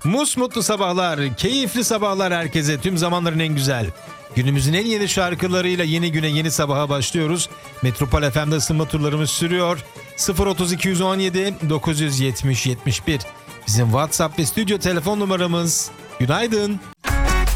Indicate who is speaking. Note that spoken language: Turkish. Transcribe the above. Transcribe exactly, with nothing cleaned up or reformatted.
Speaker 1: Musmutlu sabahlar, keyifli sabahlar herkese. Tüm zamanların en güzel. Günümüzün en yeni şarkılarıyla yeni güne, yeni sabaha başlıyoruz. Metropol F M'de ısınma turlarımız sürüyor. sıfır otuz iki on yedi dokuz yetmiş yetmiş bir bizim WhatsApp ve stüdyo telefon numaramız. Günaydın.